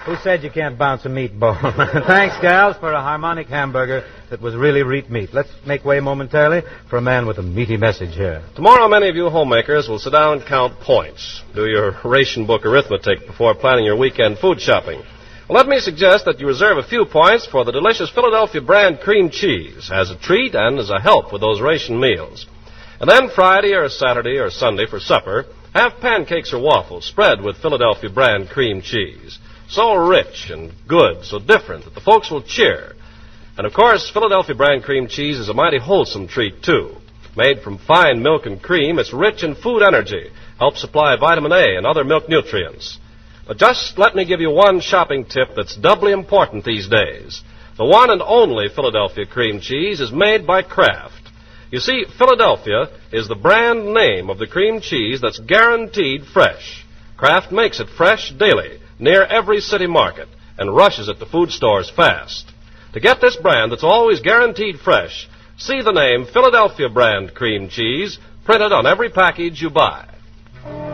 Who said you can't bounce a meatball? Thanks, gals, for a harmonic hamburger that was really reet meat. Let's make way momentarily for a man with a meaty message here. Tomorrow, many of you homemakers will sit down and count points. Do your ration book arithmetic before planning your weekend food shopping. Well, let me suggest that you reserve a few points for the delicious Philadelphia brand cream cheese as a treat and as a help with those ration meals. And then Friday or Saturday or Sunday for supper, have pancakes or waffles spread with Philadelphia brand cream cheese. So rich and good, so different that the folks will cheer. And, of course, Philadelphia brand cream cheese is a mighty wholesome treat, too. Made from fine milk and cream, it's rich in food energy, helps supply vitamin A and other milk nutrients. But just let me give you one shopping tip that's doubly important these days. The one and only Philadelphia cream cheese is made by Kraft. You see, Philadelphia is the brand name of the cream cheese that's guaranteed fresh. Kraft makes it fresh daily, near every city market, and rushes it to food stores fast. To get this brand that's always guaranteed fresh, see the name Philadelphia brand cream cheese printed on every package you buy.